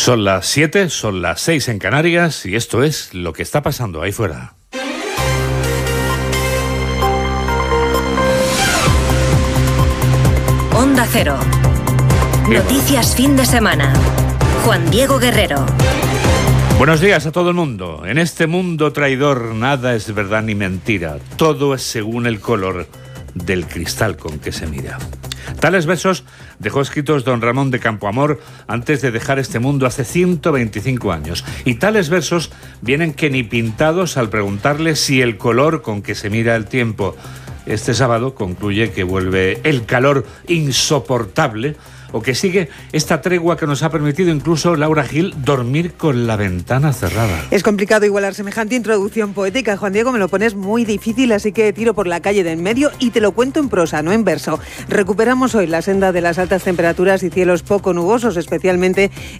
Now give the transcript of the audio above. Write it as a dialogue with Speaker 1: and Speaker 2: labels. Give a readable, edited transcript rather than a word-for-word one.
Speaker 1: Son las 7, son las 6 en Canarias y esto es lo que está pasando ahí fuera.
Speaker 2: Onda Cero. Noticias fin de semana. Juan Diego Guerrero.
Speaker 1: Buenos días a todo el mundo. En este mundo traidor nada es verdad ni mentira. Todo es según el color del cristal con que se mira. Tales versos dejó escritos don Ramón de Campoamor antes de dejar este mundo hace 125 años. Y tales versos vienen que ni pintados al preguntarle si el color con que se mira el tiempo. Este sábado concluye que vuelve el calor insoportable o que sigue esta tregua que nos ha permitido incluso Laura Gil dormir con la ventana cerrada.
Speaker 3: Es complicado igualar semejante introducción poética, Juan Diego, me lo pones muy difícil, así que tiro por la calle de en medio y te lo cuento en prosa, no en verso. Recuperamos hoy la senda de las altas temperaturas y cielos poco nubosos, especialmente